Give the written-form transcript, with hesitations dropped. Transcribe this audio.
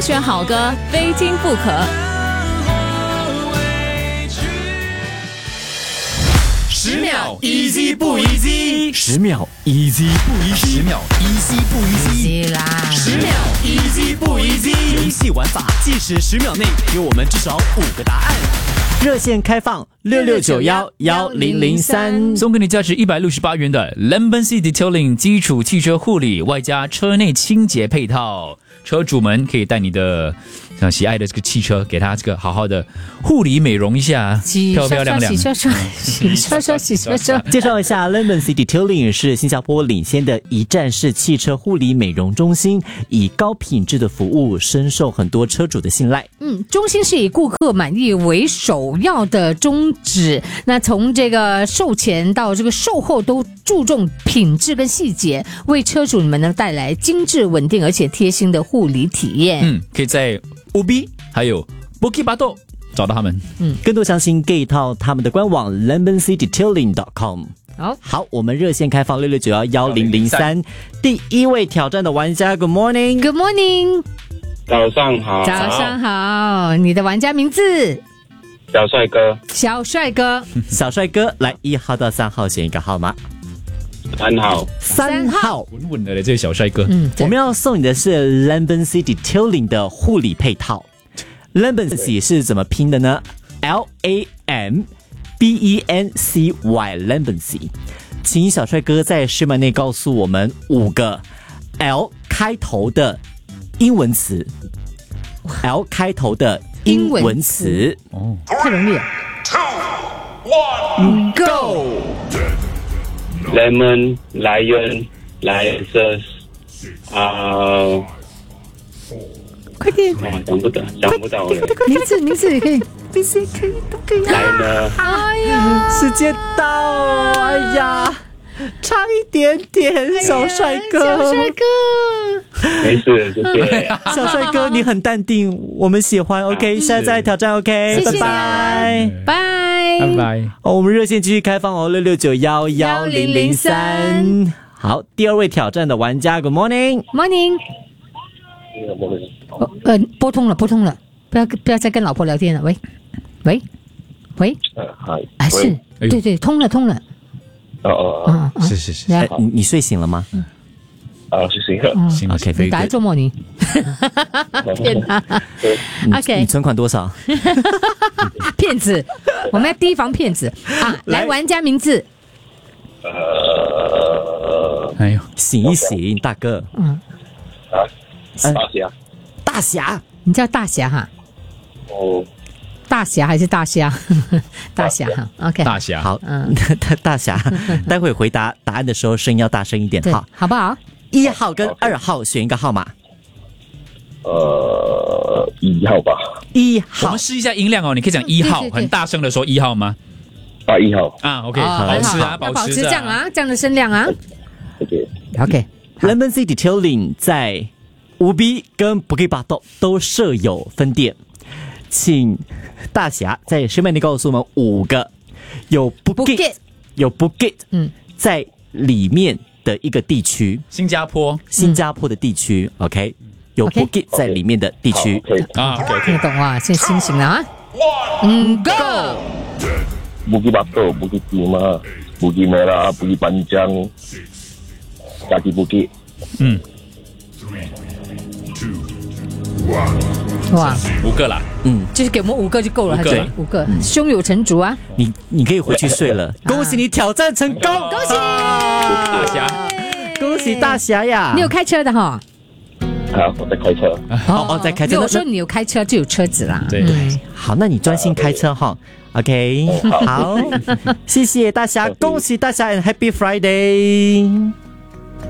选好歌，非听不可。 10秒 easy 不 easy？10秒 easy 不 easy？10秒 easy 不 easy？ 啦 10秒 easy 不 easy？ 游戏玩法，计时10秒内给我们至少5个答案。 热线开放66911003， 送给你价值168元的 Lemon City Detailing 基础汽车护理，外加车内清洁配套。车主们可以带你的喜爱的这个汽车，给它这个好好的护理美容一下，漂漂亮亮。 洗刷刷。 介绍一下 Lemon City Detailing 是新加坡领先的一站式汽车护理美容中心，以高品质的服务深受很多车主的信赖。 中心是以顾客满意为首要的宗旨，那从这个售前到这个售后都注重品质跟细节，为车主们呢带来精致稳定而且贴心的护理体验。 可以在 UB 还有 Bukit Batok 找到他们。 更多详情可以到他们的官网 lemoncitydetailing.com。好，我们热线开放66911003，第一位挑战的玩家 Good morning。 Good morning， 早上好。 早上好，你的玩家名字？ 小帅哥。 小帅哥。 小帅哥，来1号到3号选一个号码。 3号。 3号。 稳稳的嘞，这个小帅哥。 我们要送你的是 Lemon City Detailing 的护理配套。Lemon City 是怎么拼的呢？ LAMBENCY Lemon City。请小帅哥在10秒内告诉我们5个 L 开头的英文词。L 开头的英文词。 太容易了。 Go。 Lemon Lion License 快点， 想不到了。 名字也可以。 可以都可以。 来呢？ 哎呀， 时间到，哎呀，差一点点，小帅哥。 小帅哥。 没事，谢谢。 小帅哥，你很淡定，我们喜欢。OK， 下次再挑战。OK， 谢谢拜拜。 拜拜。 我们热线继续开放哦，66911003。好，第2位挑战的玩家 ，Good morning。 拨通了，不要再跟老婆聊天了。喂，是，对，通了。 是。 你睡醒了吗？ 睡醒了。 OK， 你打来做梦你？骗他。OK， 你存款多少？ 骗子，我们要提防骗子啊！来，玩家名字。 哎呦， 醒一醒，大哥。大侠。 你叫大侠哈？大侠还是大虾？大侠哈 ，OK。 大侠。 好，大侠，待会回答答案的时候声音要大声一点， 好不好 ？1号跟2号选一个号码。 1号吧。 1号。 我们试一下音量哦，你可以讲1号，很大声的说1号吗 ？1号。 OK， 保持啊， 保持这样啊，这样的声量啊。 OK。Lemon City Detailing 在UB 跟 Bukit Batok 都设有分店，请大侠在10秒内告诉我们5个有 Bukit 在里面的一个地区。 新加坡的地区 ，OK， 有 Bukit 在里面的地区。 OK， 听得懂啊？现在清醒了啊！Go。 Bukit Batok, Bukit Timah, Bukit Merah, Bukit Panjang, Kaki Bukit。 哇 ，5个啦。 就是给我们5个就够了，还是5个？胸有成竹啊！ 你可以回去睡了。恭喜你挑战成功， 恭喜大侠， 恭喜大侠呀！ 你有开车的哈？ 我在开车。 在开车。 有时候你有开车就有车子啦。 对， 好，那你专心开车哈。OK， 好，谢谢大侠，恭喜大侠 and Happy Friday。